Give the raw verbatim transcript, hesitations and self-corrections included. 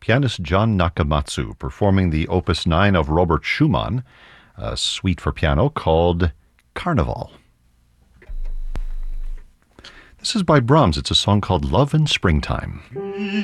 pianist John Nakamatsu performing the Opus nine of Robert Schumann, a suite for piano called Carnival. This is by Brahms. It's a song called Love in Springtime.